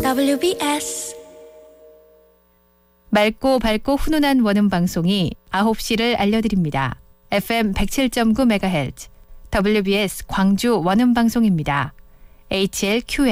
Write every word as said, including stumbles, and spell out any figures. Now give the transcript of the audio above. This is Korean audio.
더블유비에스 맑고 밝고 훈훈한 원음 방송이 아홉 시를 알려드립니다. 에프엠 백칠 점 구 메가헤르츠 더블유비에스 광주 원음 방송입니다. 에이치엘큐엠